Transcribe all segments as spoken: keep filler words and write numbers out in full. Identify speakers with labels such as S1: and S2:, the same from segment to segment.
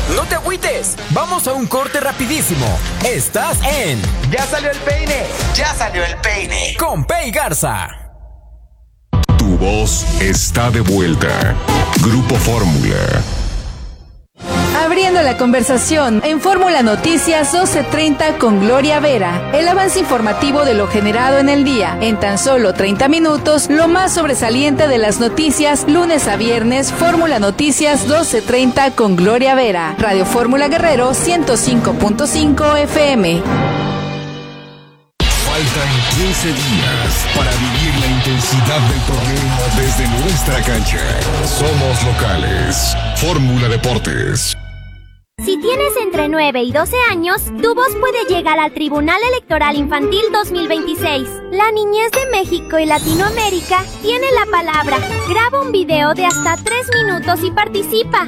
S1: No te agüites, vamos a un corte rapidísimo. Estás en
S2: Ya salió el peine, ya salió el peine.
S1: Con Pei Garza.
S3: Tu voz está de vuelta. Grupo Fórmula.
S4: Abriendo la conversación en Fórmula Noticias doce treinta con Gloria Vera. El avance informativo de lo generado en el día. En tan solo treinta minutos, lo más sobresaliente de las noticias, lunes a viernes, Fórmula Noticias doce treinta con Gloria Vera. Radio Fórmula Guerrero ciento cinco punto cinco F M.
S3: Faltan quince días para vivir la intensidad del torneo desde nuestra cancha. Somos locales. Fórmula Deportes.
S5: Si tienes entre nueve y doce años, tu voz puede llegar al Tribunal Electoral Infantil dos mil veintiséis. La niñez de México y Latinoamérica tiene la palabra. Graba un video de hasta tres minutos y participa.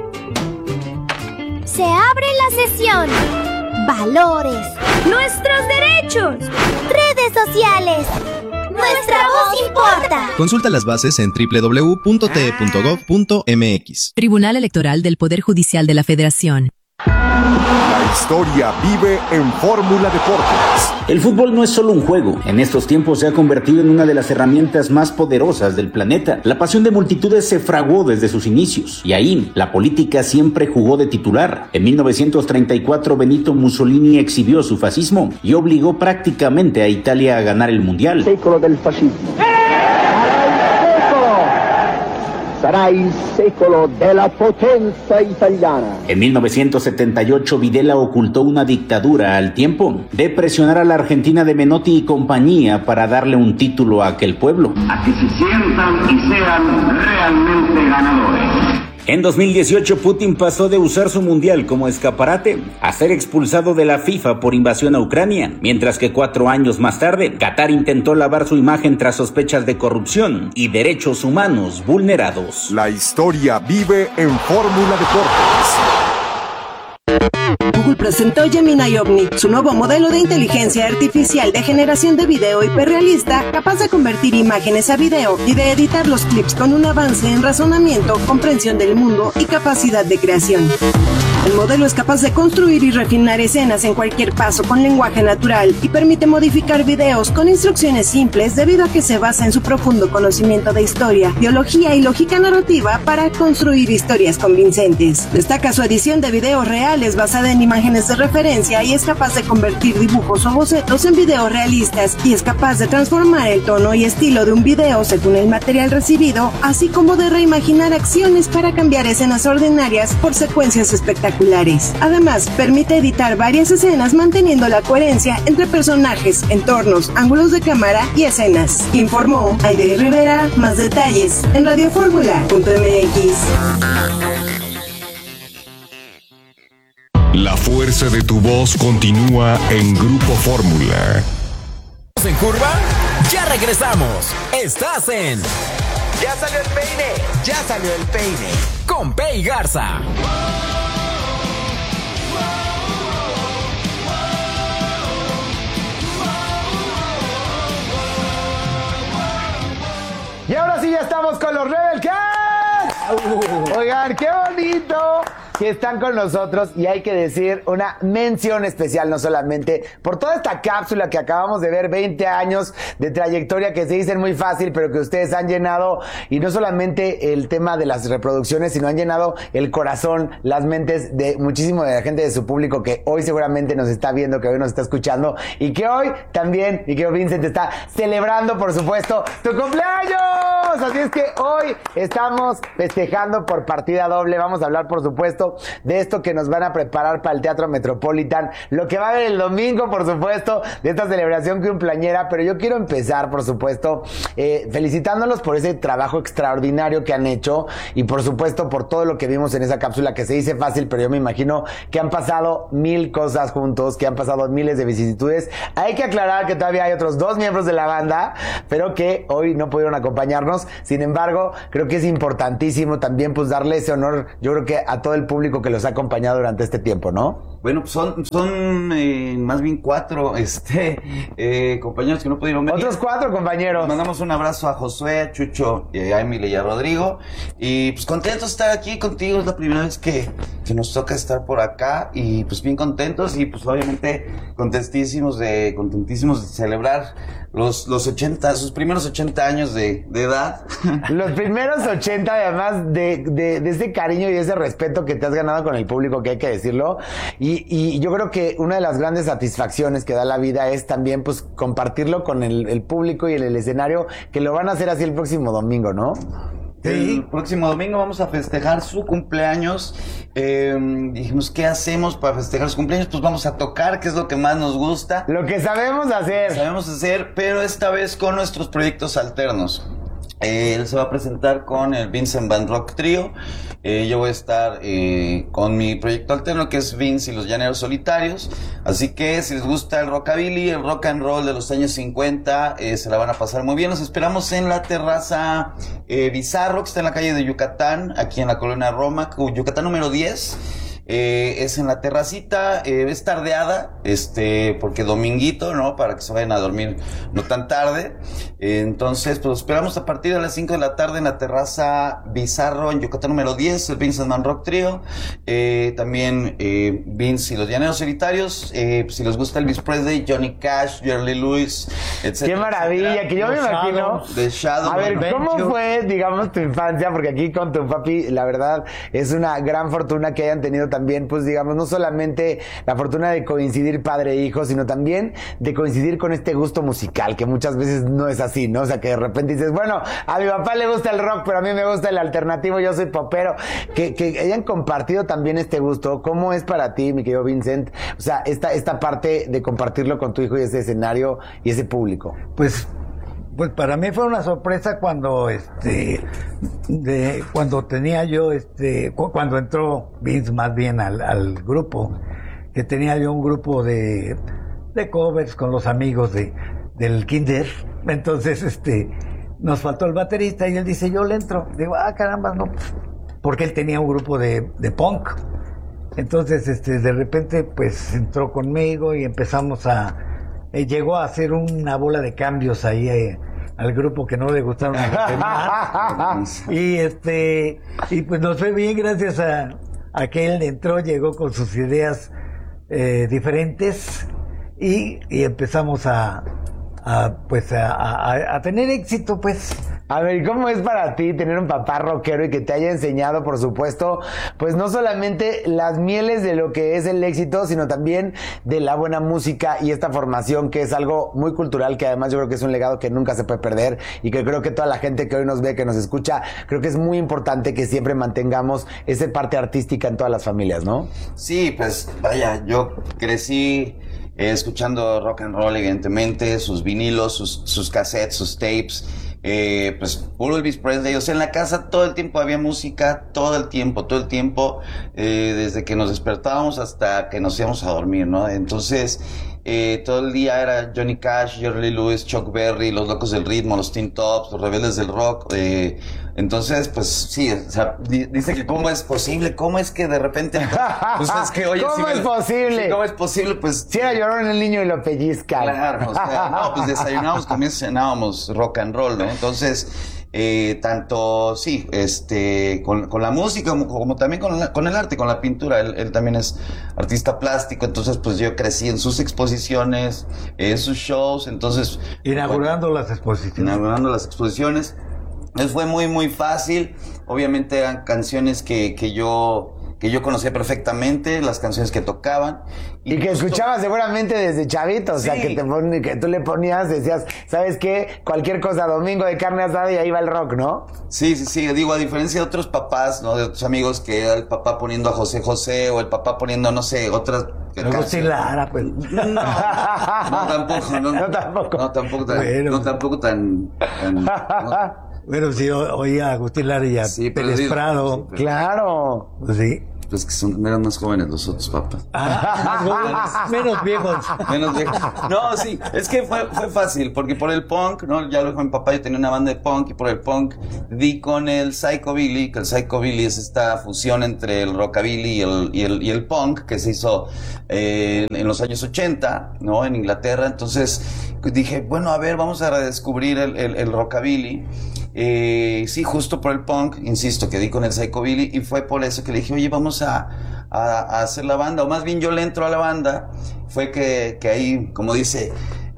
S5: Se abre la sesión. Valores. Nuestros derechos. Redes sociales. Nuestra voz importa.
S6: Consulta las bases en doble u doble u doble u punto t e punto gov punto m x.
S7: Tribunal Electoral del Poder Judicial de la Federación.
S8: La historia vive en Fórmula Deportes.
S9: El fútbol no es solo un juego. En estos tiempos se ha convertido en una de las herramientas más poderosas del planeta. La pasión de multitudes se fraguó desde sus inicios. Y ahí, la política siempre jugó de titular. En mil novecientos treinta y cuatro, Benito Mussolini exhibió su fascismo y obligó prácticamente a Italia a ganar el Mundial.
S10: Secolo del fascismo. Sarà il secolo della potenza italiana.
S9: En mil novecientos setenta y ocho, Videla ocultó una dictadura al tiempo de presionar a la Argentina de Menotti y compañía para darle un título a aquel pueblo.
S11: A que se sientan y sean realmente ganadores.
S9: En dos mil dieciocho, Putin pasó de usar su mundial como escaparate a ser expulsado de la FIFA por invasión a Ucrania, mientras que cuatro años más tarde, Qatar intentó lavar su imagen tras sospechas de corrupción y derechos humanos vulnerados.
S8: La historia vive en Fórmula Deportes.
S12: Google presentó Gemini Omni, su nuevo modelo de inteligencia artificial de generación de video hiperrealista, capaz de convertir imágenes a video y de editar los clips con un avance en razonamiento, comprensión del mundo y capacidad de creación. El modelo es capaz de construir y refinar escenas en cualquier paso con lenguaje natural y permite modificar videos con instrucciones simples debido a que se basa en su profundo conocimiento de historia, biología y lógica narrativa para construir historias convincentes. Destaca su edición de videos reales basada en imágenes de referencia y es capaz de convertir dibujos o bocetos en videos realistas y es capaz de transformar el tono y estilo de un video según el material recibido, así como de reimaginar acciones para cambiar escenas ordinarias por secuencias espectaculares. Además, permite editar varias escenas manteniendo la coherencia entre personajes, entornos, ángulos de cámara y escenas. Informó Aide Rivera. Más detalles en radio fórmula punto m x.
S3: La fuerza de tu voz continúa en Grupo Fórmula.
S1: ¿En curva? Ya regresamos. Estás en
S2: Ya salió el peine, ya salió el peine.
S1: Con Pei Garza.
S2: Y ahora sí ya estamos con los Rebel Cats. Oigan, qué bonito que están con nosotros y hay que decir una mención especial, no solamente por toda esta cápsula que acabamos de ver, veinte años de trayectoria que se dicen muy fácil, pero que ustedes han llenado, y no solamente el tema de las reproducciones, sino han llenado el corazón, las mentes de muchísimo de la gente de su público que hoy seguramente nos está viendo, que hoy nos está escuchando y que hoy también, y que Vincent está celebrando, por supuesto, tu cumpleaños. Así es que hoy estamos festejando por partida doble. Vamos a hablar, por supuesto, de esto que nos van a preparar para el Teatro Metropolitan, lo que va a haber el domingo, por supuesto, de esta celebración cumpleañera. Pero yo quiero empezar, por supuesto, eh, felicitándolos por ese trabajo extraordinario que han hecho y, por supuesto, por todo lo que vimos en esa cápsula que se dice fácil, pero yo me imagino que han pasado mil cosas juntos, que han pasado miles de vicisitudes. Hay que aclarar que todavía hay otros dos miembros de la banda, pero que hoy no pudieron acompañarnos. Sin embargo, creo que es importantísimo también, pues, darle ese honor, yo creo que a todo el público que los ha acompañado durante este tiempo, ¿no?
S13: Bueno, pues son, son eh, más bien cuatro este, eh, compañeros que no pudieron venir.
S2: Otros cuatro compañeros.
S13: Mandamos un abrazo a Josué, a Chucho, a Emily y a Rodrigo. Y pues contentos de estar aquí contigo. Es la primera vez que, que nos toca estar por acá y pues bien contentos y pues obviamente contentísimos de, contentísimos de celebrar los, los ochenta, sus primeros ochenta años de, de edad.
S2: Los primeros ochenta, además de, de, de ese cariño y ese respeto que te has ganado con el público, que hay que decirlo. Y, y yo creo que una de las grandes satisfacciones que da la vida es también pues compartirlo con el, el público y el, el escenario, que lo van a hacer así el próximo domingo, ¿no?
S13: Sí. El próximo domingo vamos a festejar su cumpleaños. Eh, dijimos, ¿qué hacemos para festejar su cumpleaños? Pues vamos a tocar, que es lo que más nos gusta.
S2: Lo que sabemos hacer.
S13: Sabemos hacer, pero esta vez con nuestros proyectos alternos. Eh, él se va a presentar con el Vincent Van Rock Trio. Eh, yo voy a estar eh, con mi proyecto alterno, que es Vince y los Llaneros Solitarios. Así que si les gusta el rockabilly, el rock and roll de los años cincuenta, eh, se la van a pasar muy bien. Los esperamos en la terraza eh, Bizarro, que está en la calle de Yucatán, aquí en la colonia Roma, Yucatán número diez. Eh, es en la terracita, eh, es tardeada, este, porque dominguito, ¿no? Para que se vayan a dormir no tan tarde. Eh, entonces, pues esperamos a partir de las cinco de la tarde en la terraza Bizarro, en Yucatán número diez, el Vincent Van Rock Trio. Eh, también, eh, Vince y los Llaneros Solitarios. Eh, pues, si les gusta Elvis Presley, Johnny Cash, Jerry Lee Lewis, etcétera.
S2: ¡Qué maravilla!
S13: Etcétera.
S2: Que yo me imagino.
S13: The Shadow.
S2: A ver, ¿cómo fue, digamos, tu infancia? Porque aquí con tu papi, la verdad, es una gran fortuna que hayan tenido también, pues digamos, no solamente la fortuna de coincidir padre e hijo, sino también de coincidir con este gusto musical, que muchas veces no es así, ¿no? O sea, que de repente dices, bueno, a mi papá le gusta el rock, pero a mí me gusta el alternativo, yo soy popero. Que, que hayan compartido también este gusto. ¿Cómo es para ti, mi querido Vincent? O sea, esta, esta parte de compartirlo con tu hijo y ese escenario y ese público.
S14: Pues... Pues para mí fue una sorpresa cuando este de cuando tenía yo este cu- cuando entró Vince más bien al, al grupo, que tenía yo un grupo de de covers con los amigos de del kinder. Entonces este nos faltó el baterista y él dice, yo le entro. Digo, ah, caramba, no, porque él tenía un grupo de de punk. Entonces este de repente pues entró conmigo y empezamos a Eh, llegó a hacer una bola de cambios ahí eh, al grupo que no le gustaron a los demás. y este y pues nos fue bien gracias a, a que él entró, llegó con sus ideas eh, diferentes y, y empezamos a, a pues a, a, a tener éxito, pues.
S2: A ver, ¿cómo es para ti tener un papá rockero y que te haya enseñado, por supuesto, pues no solamente las mieles de lo que es el éxito, sino también de la buena música y esta formación, que es algo muy cultural, que además yo creo que es un legado que nunca se puede perder y que creo que toda la gente que hoy nos ve, que nos escucha, creo que es muy importante que siempre mantengamos esa parte artística en todas las familias, ¿no?
S13: Sí, pues vaya, yo crecí eh, escuchando rock and roll, evidentemente, sus vinilos, sus, sus cassettes, sus tapes. Eh, pues puro Elvis Presley, o sea, en la casa todo el tiempo había música, todo el tiempo, todo el tiempo, eh, desde que nos despertábamos hasta que nos íbamos a dormir, ¿no? Entonces, eh, todo el día era Johnny Cash, Jerry Lee Lewis, Chuck Berry, Los Locos del Ritmo, los Teen Tops, los Rebeldes del Rock. Eh, entonces, pues sí, o sea, di- dice que cómo es posible, cómo es que de repente, pues es que oye,
S2: ¿Cómo
S13: sí
S2: es
S13: me-
S2: posible?
S13: sí, ¿cómo es posible? Pues
S2: Si era llorón el niño y lo pellizcan.
S13: claro, o sea, no, pues desayunábamos, también cenábamos rock and roll, ¿no? Entonces, eh, tanto, sí, este, con, con la música, como, como también con, la, con el arte, con la pintura. Él, él también es artista plástico, entonces, pues yo crecí en sus exposiciones, en sus shows, entonces...
S14: Inaugurando
S13: bueno,
S14: las exposiciones.
S13: Inaugurando las exposiciones. Entonces fue muy, muy fácil. Obviamente eran canciones que, que yo... que yo conocía perfectamente, las canciones que tocaban.
S2: Y, y que justo... escuchabas seguramente desde chavito, o sea, sí. que, te pon, que tú le ponías, decías, ¿sabes qué? Cualquier cosa, domingo de carne asada y ahí va el rock, ¿no?
S13: Sí, sí, sí, digo, a diferencia de otros papás, ¿no? De otros amigos, que era el papá poniendo a José José, o el papá poniendo, no sé, otras...
S14: Agustín Lara, pues.
S13: No, no, tampoco, no,
S2: no tampoco.
S13: No, tampoco tan,
S14: bueno.
S13: no, tampoco tan... tan no.
S14: Bueno, sí, oía a Agustín Lara y a
S13: sí,
S14: Pérez
S13: sí,
S14: Prado.
S13: Sí, pero...
S2: Claro.
S14: Pues sí.
S13: Pues que son, eran más jóvenes los otros papás.
S14: Ah, más menos viejos.
S13: Menos viejos. No, sí, es que fue, fue fácil, porque por el punk, ¿no? Ya lo dijo mi papá, yo tenía una banda de punk, y por el punk di con el psychobilly, que el psychobilly es esta fusión entre el rockabilly y el, y el, y el punk, que se hizo eh, en, en los años ochenta, ¿no? En Inglaterra. Entonces dije, bueno, a ver, vamos a redescubrir el, el, el rockabilly. Eh, sí, justo por el punk, insisto, que di con el psychobilly, y fue por eso que le dije, oye, vamos a, a, a hacer la banda, o más bien yo le entro a la banda, fue que, que ahí, como dice...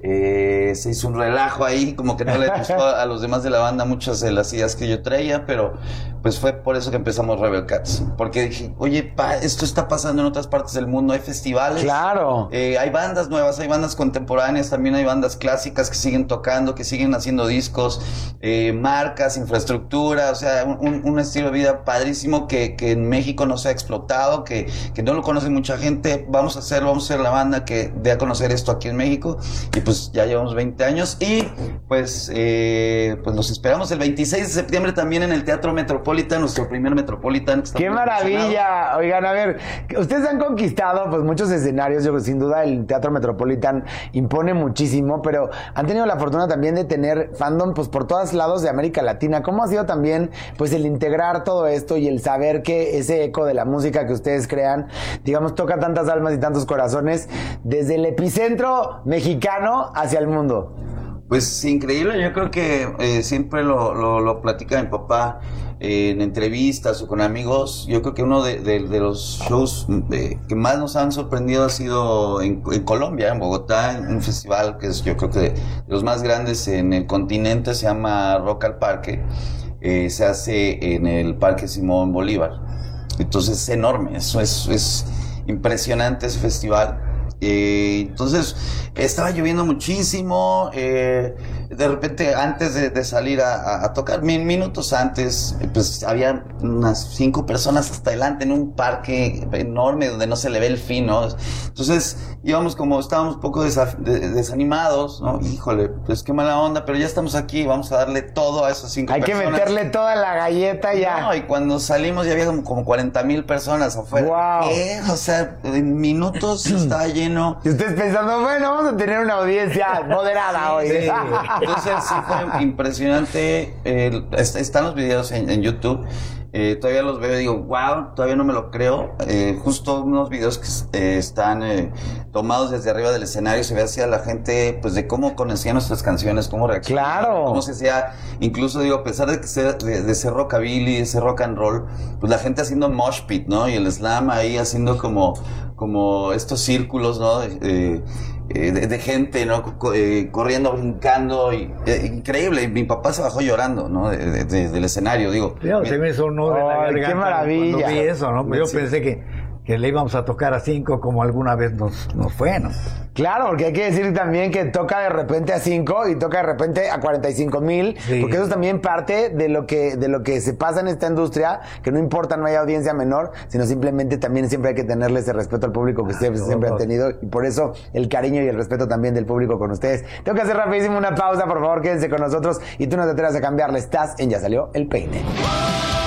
S13: Eh, se hizo un relajo ahí, como que no le gustó a los demás de la banda muchas de las ideas que yo traía, pero pues fue por eso que empezamos Rebel Cats, porque dije, oye, pa, esto está pasando en otras partes del mundo, hay festivales,
S2: claro,
S13: eh, hay bandas nuevas, hay bandas contemporáneas, también hay bandas clásicas que siguen tocando, que siguen haciendo discos, eh, marcas, infraestructura, o sea, un, un estilo de vida padrísimo que, que en México no se ha explotado, que, que no lo conoce mucha gente. Vamos a hacer, vamos a ser la banda que dé a conocer esto aquí en México, y pues ya llevamos veinte años, y pues eh, pues los esperamos el veintiséis de septiembre también en el Teatro Metropolitan, nuestro primer Metropolitan.
S2: ¡Qué maravilla! Oigan, a ver, ustedes han conquistado pues muchos escenarios, yo sin duda el Teatro Metropolitan impone muchísimo, pero han tenido la fortuna también de tener fandom pues por todos lados de América Latina. ¿Cómo ha sido también pues el integrar todo esto y el saber que ese eco de la música que ustedes crean, digamos, toca tantas almas y tantos corazones desde el epicentro mexicano hacia el mundo?
S13: Pues increíble, yo creo que eh, siempre lo, lo, lo platica mi papá eh, en entrevistas o con amigos. Yo creo que uno de, de, de los shows de, que más nos han sorprendido ha sido en, en Colombia, en Bogotá, en un festival que es yo creo que de, de los más grandes en el continente, se llama Rock al Parque, eh, se hace en el Parque Simón Bolívar. Entonces es enorme, eso es, es impresionante ese festival. Eh, entonces estaba lloviendo muchísimo, eh, de repente antes de, de salir a, a, a tocar, min, minutos antes, pues había unas cinco personas hasta adelante en un parque enorme donde no se le ve el fin, ¿no? Entonces íbamos como, estábamos un poco desaf, de, desanimados, ¿no? Híjole, pues qué mala onda, pero ya estamos aquí, vamos a darle todo a esas cinco
S2: Hay
S13: personas.
S2: Hay que meterle toda la galleta ya.
S13: No, y cuando salimos ya había como, como cuarenta mil personas afuera.
S2: Wow.
S13: ¿Qué? O sea, en minutos estaba lleno.
S2: Y ustedes pensando, bueno, vamos a tener una audiencia moderada
S13: sí,
S2: hoy.
S13: Sí. Entonces sí fue impresionante. Eh, están los videos en, en YouTube. Eh, todavía los veo y digo, wow, todavía no me lo creo. Eh, justo unos videos que eh, están eh, tomados desde arriba del escenario, se ve hacia la gente, pues de cómo conocían nuestras canciones, cómo reaccionaban,
S2: claro,
S13: cómo se hacía, incluso digo, a pesar de que sea de, de ser rockabilly, ese rock and roll, pues la gente haciendo mosh pit, ¿no? Y el slam ahí haciendo como, como estos círculos, ¿no? Eh, eh, de, de gente, ¿no? Eh, corriendo, brincando, y, eh, increíble. Mi papá se bajó llorando, ¿no? De, de, de, del escenario, digo.
S14: Yo, se me hizo un nudo en la garganta.
S2: ¡Qué maravilla!
S14: Cuando vi eso, ¿no? Yo
S2: sí.
S14: pensé que, que le íbamos a tocar a cinco como alguna vez nos, nos fue, ¿no?
S2: Claro, porque hay que decir también que toca de repente a cinco y toca de repente a cuarenta y cinco mil, sí. Porque eso es también parte de lo que de lo que se pasa en esta industria, que no importa, no hay audiencia menor, sino simplemente también siempre hay que tenerle ese respeto al público que ustedes ah, siempre han tenido, y por eso el cariño y el respeto también del público con ustedes. Tengo que hacer rapidísimo una pausa, por favor, quédense con nosotros y tú no te atreves a cambiarle, estás en Ya Salió el Peine.